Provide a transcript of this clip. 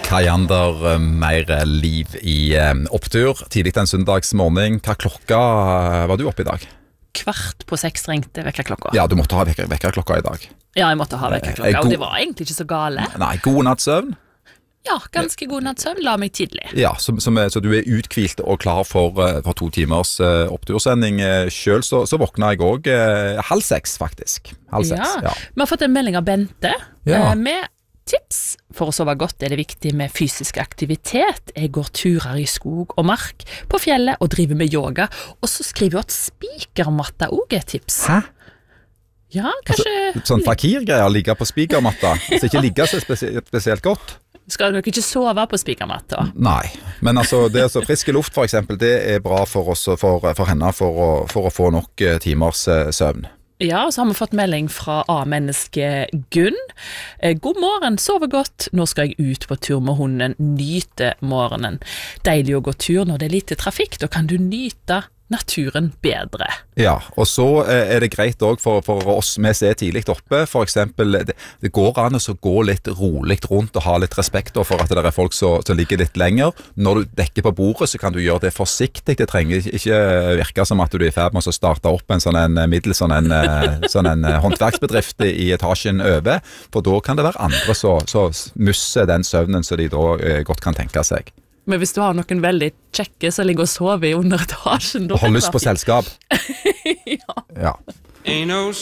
Kajander, mer liv i opptur. Tidlig en søndagsmorgen. Hva klokka var du oppe i dag? 5:15 ringte vekkerklokka. Ja, du måtte ha vekkerklokka i dag. Ja, jeg måtte ha vekkerklokka, og det var egentlig ikke så gale. Nei, god nattsøvn. Ja, ganske god nattsøvn, la meg tidlig. Ja, så du er uthvilt og klar for 2 timers opptursending. Selv så våkna jeg også 5:30 faktisk. 5:30, ja. Vi har fått en melding av Bente med tips. For å sove godt er det viktig med fysisk aktivitet. Jeg går turer i skog og mark, på fjellet og driver med yoga. Og så skriver hun at spikermatta også er et tips. Hæ? Ja, kanskje... Altså, sånn fakirgreier, ligge på spikermatta. Altså ikke ligge så spesielt godt. Skal du ikke sove på spikermatta? Nei, men altså det er så friske luft for eksempel, det er bra for oss, for henne, for å få nok timers søvn. Ja, og så har vi fått melding fra A-menneske Gunn. God morgen, sover godt. Nå skal jeg ut på tur med hunden. Nyte morgenen. Deilig å gå tur når det er lite trafikk. Da kan du nyte naturen bedre. Ja, og så er det greit også for oss vi er tidlig oppe. For eksempel, det går an å gå litt rolig rundt og ha litt respekt for at det er folk som ligger litt lenger. Når du dekker på bordet, så kan du gjøre det forsiktig. Det trenger ikke virke som at du er i ferd med å starte opp en håndverksbedrift i etasjen over, for da kan det være andre som musser den søvnen som de da godt kan tenke seg. Men hvis du har noen veldig kjekke som ligger og sover i under etasjen... Og har lyst på selskap. Ja.